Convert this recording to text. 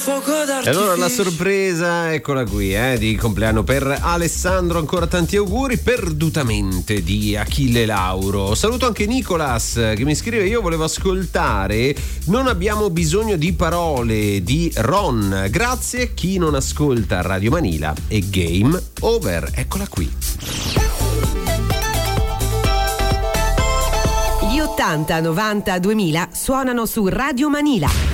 E allora la sorpresa, eccola qui, di compleanno per Alessandro, ancora tanti auguri, perdutamente di Achille Lauro. Saluto anche Nicolas che mi scrive: io volevo ascoltare Non abbiamo bisogno di parole di Ron, grazie. Chi non ascolta Radio Manila è game over. Eccola qui. Gli 80, 90, 2000 suonano su Radio Manila.